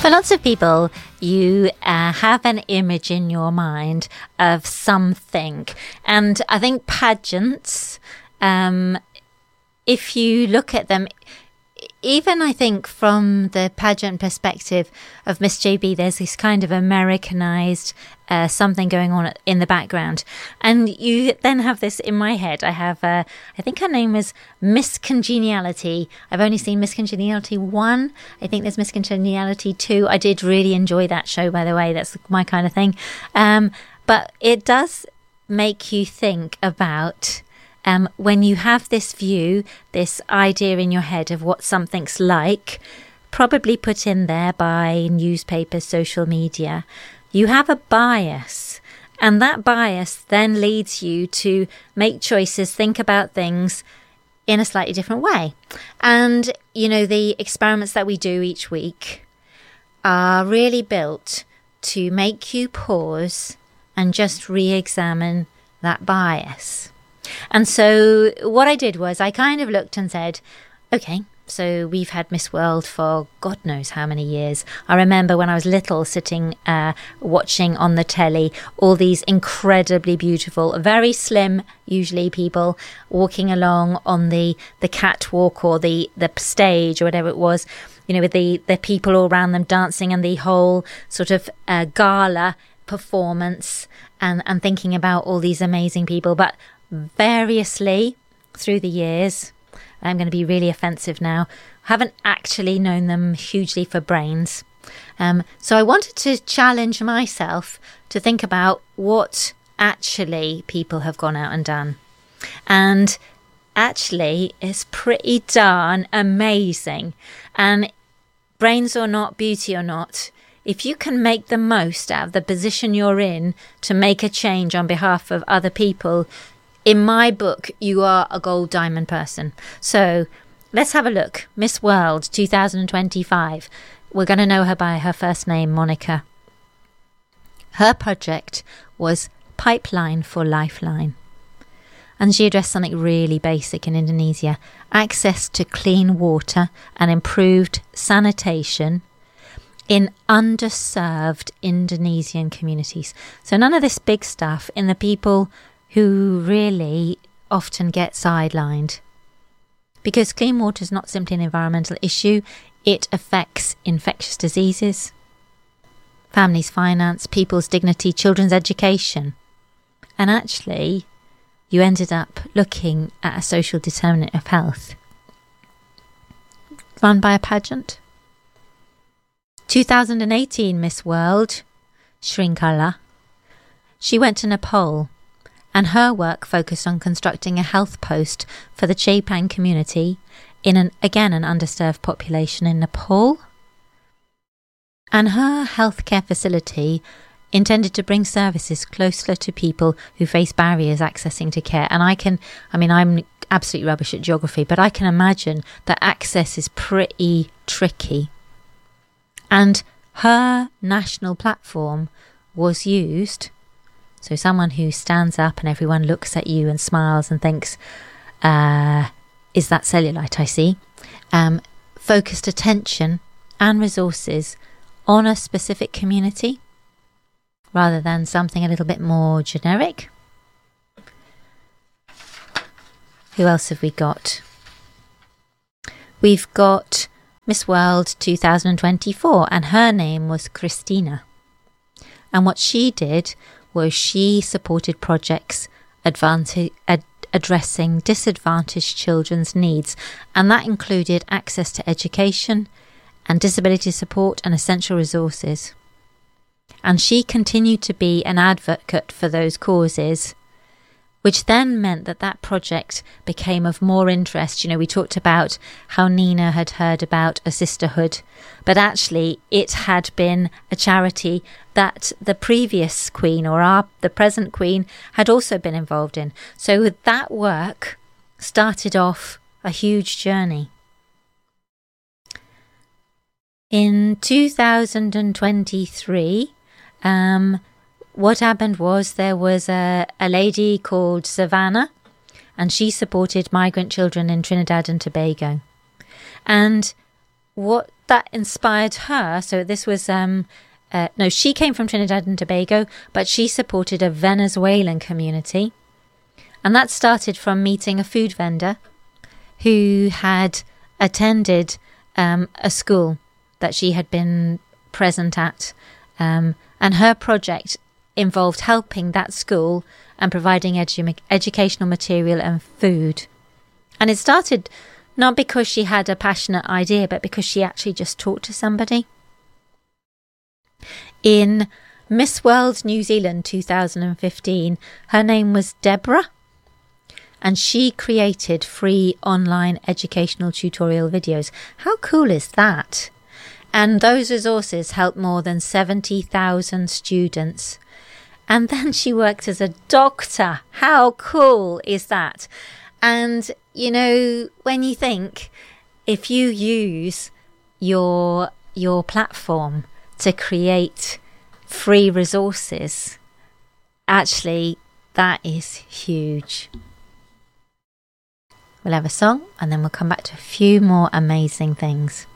For lots of people, you have an image in your mind of something. And I think pageants, if you look at them, even I think from the pageant perspective of Miss JB, there's this kind of Americanized something going on in the background. And you then have this in my head. I have, I think her name was Miss Congeniality. I've only seen Miss Congeniality 1. I think there's Miss Congeniality 2. I did really enjoy that show, by the way. That's my kind of thing. But it does make you think about... when you have this view, this idea in your head of what something's like, probably put in there by newspapers, social media, you have a bias. And that bias then leads you to make choices, think about things in a slightly different way. And, you know, the experiments that we do each week are really built to make you pause and just re-examine that bias. And so what I did was I kind of looked and said, okay, so we've had Miss World for God knows how many years. I remember when I was little sitting watching on the telly all these incredibly beautiful, very slim, usually people walking along on the catwalk or the stage or whatever it was, you know, with the people all around them dancing and the whole sort of gala performance and thinking about all these amazing people. But variously through the years, I'm going to be really offensive now, haven't actually known them hugely for brains. So I wanted to challenge myself to think about what actually people have gone out and done. And actually it's pretty darn amazing. And brains or not, beauty or not, if you can make the most out of the position you're in to make a change on behalf of other people, in my book, you are a gold diamond person. So let's have a look. Miss World 2025. We're going to know her by her first name, Monica. Her project was Pipeline for Lifeline. And she addressed something really basic in Indonesia. Access to clean water and improved sanitation in underserved Indonesian communities. So none of this big stuff in the people who really often get sidelined. Because clean water is not simply an environmental issue, it affects infectious diseases, families' finance, people's dignity, children's education. And actually, you ended up looking at a social determinant of health. Run by a pageant. 2018 Miss World, Shrinkala. She went to Nepal. And her work focused on constructing a health post for the Chepang community in an underserved population in Nepal. And her healthcare facility intended to bring services closer to people who face barriers accessing to care. And I'm absolutely rubbish at geography, but I can imagine that access is pretty tricky. And her national platform was used. So someone who stands up and everyone looks at you and smiles and thinks, is that cellulite I see? Focused attention and resources on a specific community rather than something a little bit more generic. Who else have we got? We've got Miss World 2024 and her name was Christina. And what she did was she supported projects addressing disadvantaged children's needs, and that included access to education and disability support and essential resources. And she continued to be an advocate for those causes, which then meant that project became of more interest. You know, we talked about how Nina had heard about a sisterhood, but actually it had been a charity that the previous queen or the present queen had also been involved in. So that work started off a huge journey. In 2023, what happened was there was a lady called Savannah, and she supported migrant children in Trinidad and Tobago. And what that inspired her, so this was no, she came from Trinidad and Tobago, but she supported a Venezuelan community. And that started from meeting a food vendor who had attended a school that she had been present at. And her project involved helping that school and providing educational material and food. And it started not because she had a passionate idea, but because she actually just talked to somebody. In Miss World New Zealand 2015, her name was Deborah, and she created free online educational tutorial videos. How cool is that? And those resources helped more than 70,000 students. And then she worked as a doctor. How cool is that? And, you know, when you think, if you use your platform to create free resources, actually, that is huge. We'll have a song and then we'll come back to a few more amazing things.